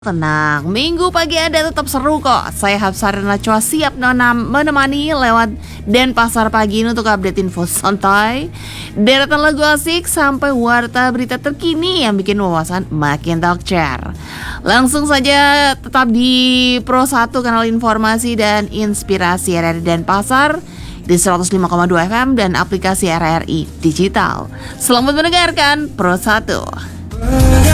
Tenang, minggu pagi Anda tetap seru kok. Saya Hapsari Najwa siap menemani lewat Denpasar pagi ini untuk update info santai, deretan lagu asik sampai warta berita terkini yang bikin wawasan makin tokcer. Langsung saja tetap di Pro 1 kanal informasi dan inspirasi RRI Denpasar di 105,2 FM dan aplikasi RRI Digital. Selamat mendengarkan Pro 1.